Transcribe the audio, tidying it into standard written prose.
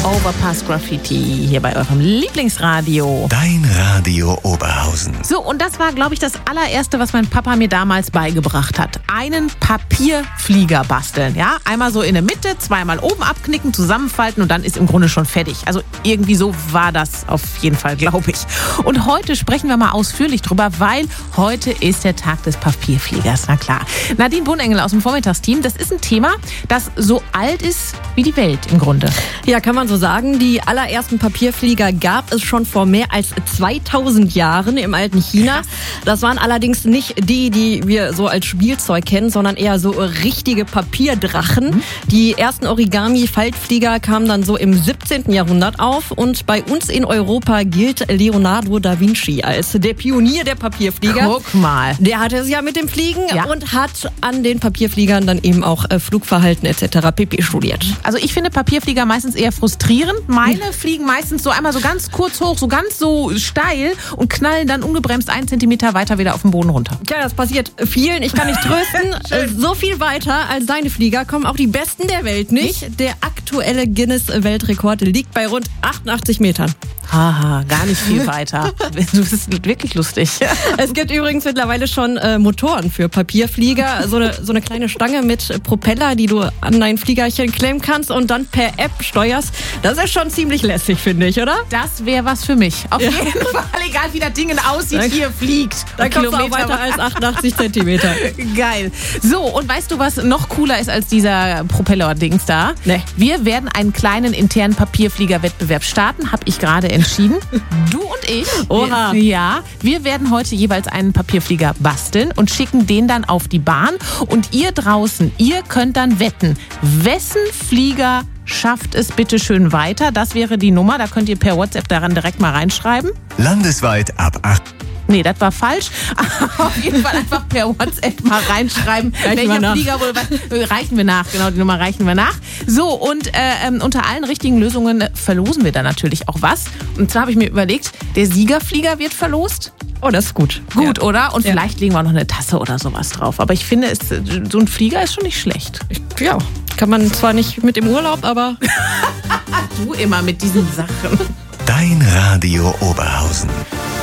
Overpass Graffiti hier bei eurem Lieblingsradio. Dein Radio Oberhausen. So, und das war, glaube ich, das allererste, was mein Papa mir damals beigebracht hat. Einen Papierflieger basteln. Ja, einmal so in der Mitte, zweimal oben abknicken, zusammenfalten und dann ist im Grunde schon fertig. Also irgendwie so war das auf jeden Fall, glaube ich. Und heute sprechen wir mal ausführlich drüber, weil heute ist der Tag des Papierfliegers. Na klar. Nadine Bohnengel aus dem Vormittagsteam, das ist ein Thema, das so alt ist wie die Welt im Grunde. Ja, kann man so sagen. Die allerersten Papierflieger gab es schon vor mehr als 2000 Jahren im alten China. Das waren allerdings nicht die wir so als Spielzeug kennen, sondern eher so richtige Papierdrachen. Die ersten Origami-Faltflieger kamen dann so im 17. Jahrhundert auf und bei uns in Europa gilt Leonardo da Vinci als der Pionier der Papierflieger. Guck mal. Der hatte es ja mit dem Fliegen und hat an den Papierfliegern dann eben auch Flugverhalten etc. pp. Studiert. Also ich finde Papierflieger meistens eher frustrierend. Meine fliegen meistens so einmal so ganz kurz hoch, so ganz so steil und knallen dann ungebremst 1 Zentimeter weiter wieder auf den Boden runter. Tja, das passiert vielen. Ich kann dich trösten. So viel weiter als deine Flieger kommen auch die Besten der Welt nicht. Der aktuelle Guinness-Weltrekord liegt bei rund 88 Metern. Haha, gar nicht viel weiter. Du bist wirklich lustig. Es gibt übrigens mittlerweile schon Motoren für Papierflieger. So eine kleine Stange mit Propeller, die du an dein Fliegerchen klemmen kannst und dann per App steuerst. Das ist schon ziemlich lässig, finde ich, oder? Das wäre was für mich. Auf jeden Fall, egal wie das Ding aussieht, hier fliegt. Da kommst du auch weiter als 88 Zentimeter. Geil. So, und weißt du, was noch cooler ist als dieser Propeller-Dings da? Nee. Wir werden einen kleinen internen Papierflieger-Wettbewerb starten, habe ich gerade entschieden. Du und ich. Oha. Wir werden heute jeweils einen Papierflieger basteln und schicken den dann auf die Bahn. Und ihr draußen, ihr könnt dann wetten, wessen Flieger schafft es bitte schön weiter. Das wäre die Nummer, da könnt ihr per WhatsApp daran direkt mal reinschreiben. Landesweit ab 8. Nee, das war falsch. Auf jeden Fall einfach per WhatsApp mal reinschreiben, welcher Flieger wohl was. Reichen wir nach, genau, die Nummer reichen wir nach. So, und unter allen richtigen Lösungen verlosen wir dann natürlich auch was. Und zwar habe ich mir überlegt, der Siegerflieger wird verlost. Oh, das ist gut. Gut, oder? Und vielleicht legen wir auch noch eine Tasse oder sowas drauf. Aber ich finde, so ein Flieger ist schon nicht schlecht. Ja, kann man zwar nicht mit im Urlaub, aber... Du immer mit diesen Sachen. Dein Radio Oberhausen.